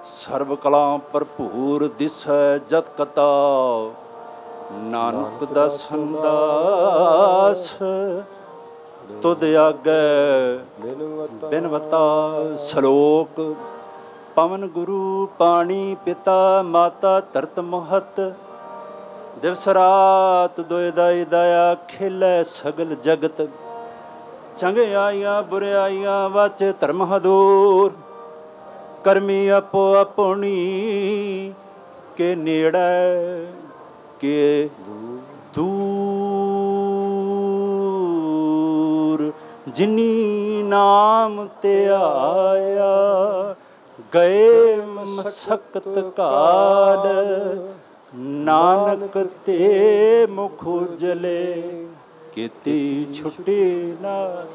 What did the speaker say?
ਸਰਬ ਕਲਾ ਭਰਪੂਰ ਦਿਸੈ ਜਤ ਕਤਾ, ਨਾਨਕ ਦਾਸਨ ਦਾਸ ਤੁਧ ਆਗੈ ਬਿਨਵਤਾ। ਸ਼ਲੋਕ। ਪਵਨ ਗੁਰੂ ਪਾਣੀ ਪਿਤਾ, ਮਾਤਾ ਧਰਤ ਮਹਤ, ਦਿਵਸ ਰਾਤ ਦੁਇ ਦਾਈ ਦਇਆ, ਖੇਲੈ ਸਗਲ ਜਗਤ। ਚੰਗਿਆਈਆਂ ਬੁਰਿਆਈਆਂ ਵਾਚੇ ਧਰਮ ਹਦੂਰ, ਕਰਮੀ ਆਪੋ ਆਪਣੀ ਕੇ ਨੇੜੇ ਕੇ ਦੂਰ। ਜਿਨੀ ਨਾਮ ਤੇ ਆਇਆ, ਗਏ ਮਸਕਤ ਕਾਲ, ਨਾਨਕ ਤੇ ਮੁਖ ਉਜਲੇ, ਕੀਤੀ ਛੁੱਟੀ ਨਾ।